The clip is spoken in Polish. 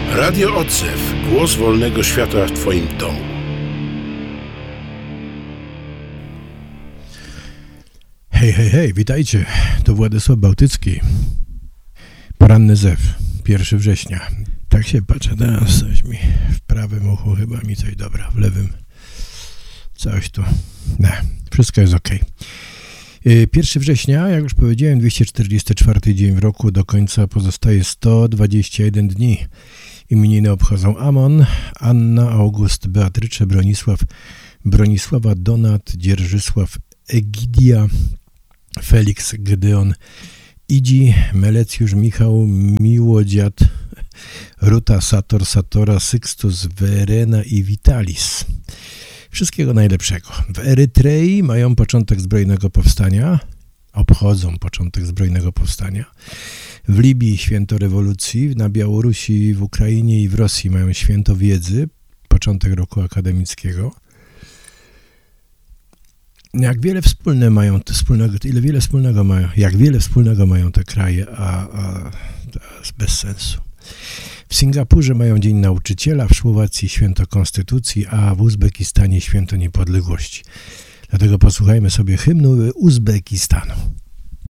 Radio Odzew. Głos wolnego świata w Twoim domu. Hej, hej, hej, witajcie. To Władysław Bałtycki. Poranny zew, 1 września. Tak się patrzę teraz, coś mi w prawym uchu chyba mi coś dobra, w lewym coś tu. Wszystko jest ok. 1 września, jak już powiedziałem, 244 dzień w roku, do końca pozostaje 121 dni. Imieniny obchodzą Amon, Anna, August, Beatrycze, Bronisława, Donat, Dzierżysław, Egidia, Felix, Gedeon, Idzi, Melecjusz, Michał, Miłodziad, Ruta, Satora, Sykstus, Werena i Vitalis. Wszystkiego najlepszego. W Erytrei mają początek zbrojnego powstania, obchodzą początek zbrojnego powstania. W Libii święto rewolucji, na Białorusi, w Ukrainie i w Rosji mają święto wiedzy, początek roku akademickiego. Jak wiele wspólnego mają te kraje, a to jest bez sensu. W Singapurze mają Dzień Nauczyciela, w Słowacji święto Konstytucji, a w Uzbekistanie święto Niepodległości. Dlatego posłuchajmy sobie hymnu Uzbekistanu.